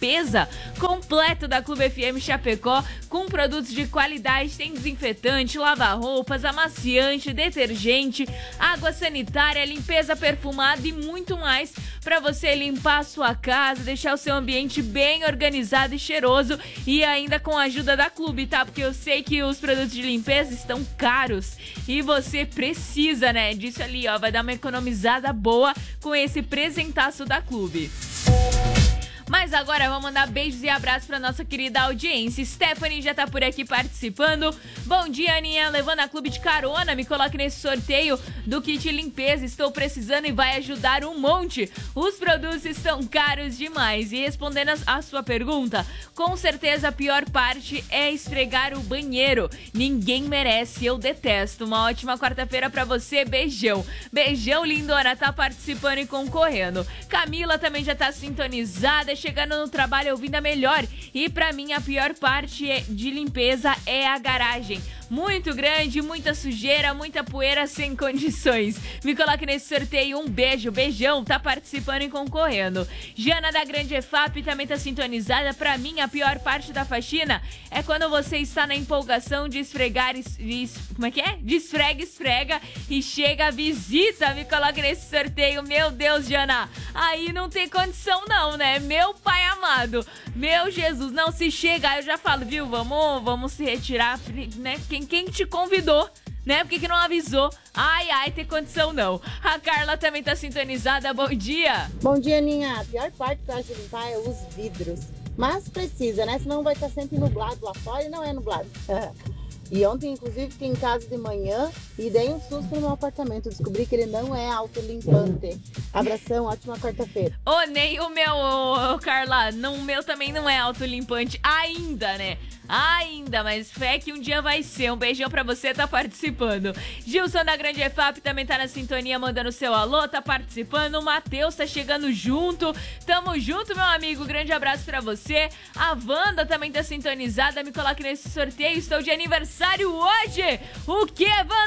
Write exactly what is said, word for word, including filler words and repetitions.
limpeza completo da Clube F M Chapecó, com produtos de qualidade, tem desinfetante, lava-roupas, amaciante, detergente, água sanitária, limpeza perfumada e muito mais para você limpar a sua casa, deixar o seu ambiente bem organizado e cheiroso, e ainda com a ajuda da Clube, tá? Porque eu sei que os produtos de limpeza estão caros e você precisa, né, disso ali, ó, vai dar uma economizada boa com esse presentaço da Clube. Mas agora vamos mandar beijos e abraços pra nossa querida audiência. Stephanie já tá por aqui participando. Bom dia, Aninha. Levando a Clube de carona, me coloque nesse sorteio do kit limpeza. Estou precisando e vai ajudar um monte. Os produtos estão caros demais. E respondendo a sua pergunta, com certeza a pior parte é esfregar o banheiro. Ninguém merece, eu detesto. Uma ótima quarta-feira pra você. Beijão. Beijão, lindona. Tá participando e concorrendo. Camila também já tá sintonizada, chegando no trabalho ouvindo a melhor. E pra mim a pior parte de limpeza é a garagem. Muito grande, muita sujeira, muita poeira sem condições. Me coloque nesse sorteio, um beijo, beijão, tá participando e concorrendo. Jana da Grande E F A P também tá sintonizada. Pra mim, a pior parte da faxina é quando você está na empolgação de esfregar, es, es, como é que é? De esfrega, esfrega e chega a visita. Me coloque nesse sorteio, meu Deus, Jana. Aí não tem condição não, né? Meu pai amado, meu Jesus, não, se chega, eu já falo, viu, vamos, vamos se retirar, né? Quem, quem te convidou, né? Por que que não avisou? Ai, ai, tem condição não. A Carla também tá sintonizada, bom dia. Bom dia, Aninha. A pior parte que eu acho de limpar é os vidros. Mas precisa, né? Senão vai estar sempre nublado lá fora e não é nublado. E ontem, inclusive, fiquei em casa de manhã e dei um susto no meu apartamento. Descobri que ele não é autolimpante. Abração, ótima quarta-feira. Ô, nem o meu, ô, ô, Carla, não, o meu também não é autolimpante ainda, né? Ainda, mas fé que um dia vai ser. Um beijão pra você, tá participando. Gilson da Grande E F A P também tá na sintonia, mandando seu alô, tá participando. O Matheus tá chegando junto. Tamo junto, meu amigo. Grande abraço pra você. A Wanda também tá sintonizada. Me coloque nesse sorteio. Estou de aniversário hoje. O que, Wanda?